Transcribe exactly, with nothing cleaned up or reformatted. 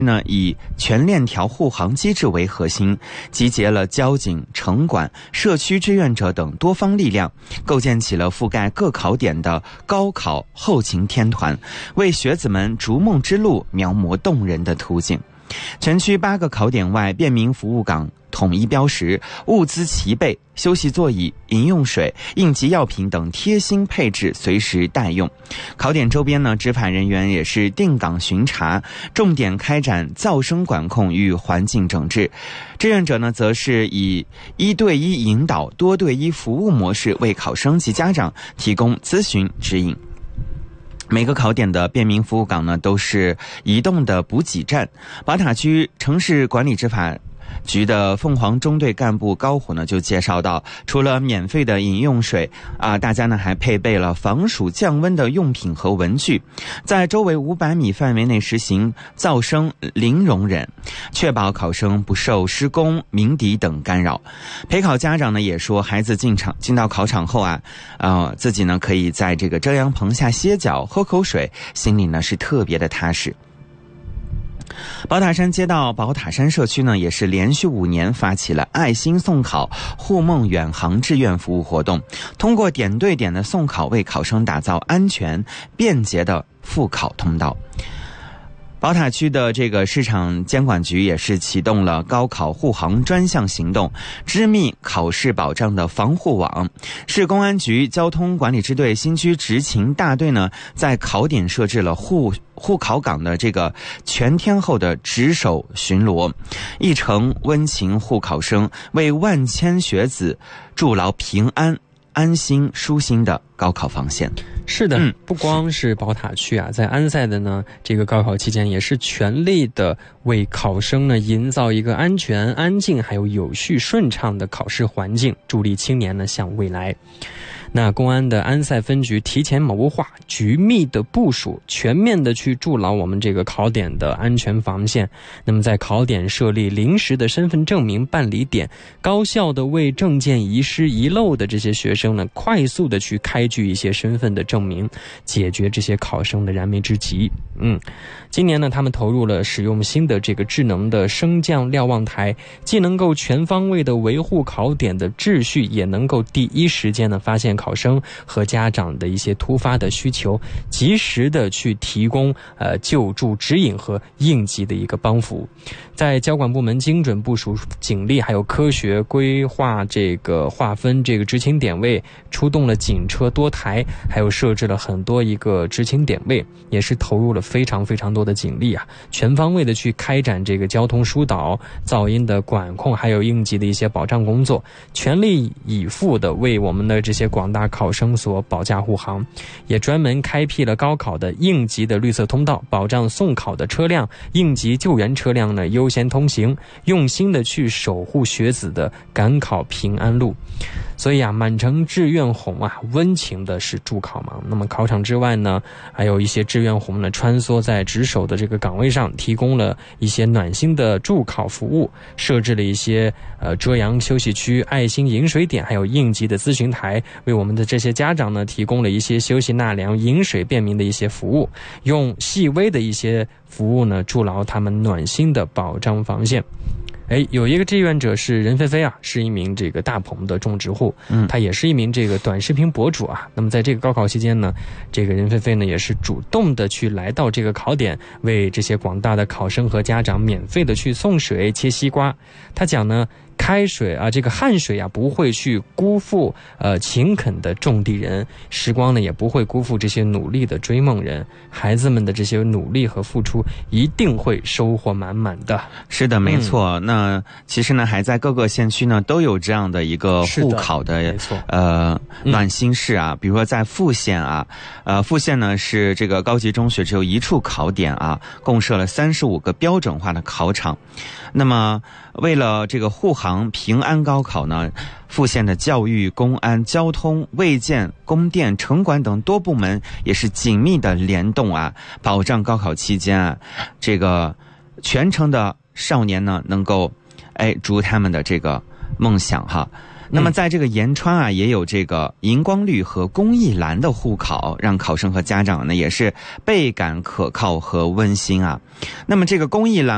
呢以全链条护航机制为核心，集结了交警、城管、社区志愿者等多方力量，构建起了覆盖各考点的高考后勤天团，为学子们逐梦之路描摹动人的图景。全区八个考点外，便民服务岗统一标识，物资齐备，休息座椅、饮用水、应急药品等贴心配置随时待用。考点周边呢，执法人员也是定岗巡查，重点开展噪声管控与环境整治。志愿者呢，则是以一对一引导、多对一服务模式为考生及家长提供咨询指引。每个考点的便民服务岗呢，都是移动的补给站。宝塔区城市管理执法局的凤凰中队干部高虎呢就介绍到，除了免费的饮用水啊、呃，大家呢还配备了防暑降温的用品和文具，在周围五百米范围内实行噪声零容忍，确保考生不受施工、鸣笛等干扰。陪考家长呢也说，孩子进场进到考场后啊，呃，自己呢可以在这个遮阳棚下歇脚、喝口水，心里呢是特别的踏实。宝塔山街道宝塔山社区呢，也是连续五年发起了爱心送考护梦远航志愿服务活动，通过点对点的送考，为考生打造安全便捷的复考通道。宝塔区的这个市场监管局也是启动了高考护航专项行动，织密考试保障的防护网。市公安局交通管理支队新区执勤大队呢，在考点设置了护护考岗的这个全天候的值守巡逻，一程温情护考生，为万千学子筑牢平安安心舒心的高考防线。 是的、嗯、不光是宝塔区啊，在安塞的呢这个高考期间，也是全力的为考生呢营造一个安全、安静还有有序顺畅的考试环境，助力青年呢向未来。那公安的安塞分局提前谋划、局密的部署，全面的去筑牢我们这个考点的安全防线。那么在考点设立临时的身份证明办理点，高效的为证件遗失遗漏的这些学生呢，快速的去开具一些身份的证明，解决这些考生的燃眉之急。嗯，今年呢，他们投入了使用新的这个智能的升降瞭望台，既能够全方位的维护考点的秩序，也能够第一时间的发现考生和家长的一些突发的需求，及时的去提供呃救助指引和应急的一个帮扶。在交管部门精准部署警力，还有科学规划这个划分这个执勤点位，出动了警车多台，还有设置了很多一个执勤点位，也是投入了非常非常多的警力啊，全方位的去开展这个交通疏导、噪音的管控，还有应急的一些保障工作，全力以赴的为我们的这些广大考生所保驾护航，也专门开辟了高考的应急的绿色通道，保障送考的车辆、应急救援车辆呢优先通行，用心的去守护学子的赶考平安路。所以啊，满城志愿红啊，温情的是助考忙。那么考场之外呢，还有一些志愿红呢穿梭在值守的这个岗位上，提供了一些暖心的助考服务，设置了一些呃遮阳休息区、爱心饮水点，还有应急的咨询台，为我们的这些家长呢提供了一些休息纳凉、饮水便民的一些服务，用细微的一些服务呢筑牢他们暖心的保障防线。哎，有一个志愿者是任菲菲啊，是一名这个大棚的种植户，嗯，他也是一名这个短视频博主啊。那么在这个高考期间呢，这个任菲菲呢也是主动的去来到这个考点，为这些广大的考生和家长免费的去送水、切西瓜。他讲呢，开水啊，这个汗水啊，不会去辜负呃勤恳的种地人，时光呢也不会辜负这些努力的追梦人。孩子们的这些努力和付出，一定会收获满满的。 是的，没错。嗯、那其实呢，还在各个县区呢都有这样的一个护考的， 没错。 呃，暖心事啊，嗯、比如说在富县啊，呃，富县呢是这个高级中学只有一处考点啊，共设了三十五个标准化的考场。那么为了这个护航平安高考呢，富县的教育、公安、交通、卫健、供电、城管等多部门也是紧密的联动啊，保障高考期间啊，这个全城的少年呢能够哎逐他们的这个梦想哈。那么在这个延川啊，也有这个荧光绿和公益蓝的护考，让考生和家长呢也是倍感可靠和温馨啊。那么这个公益蓝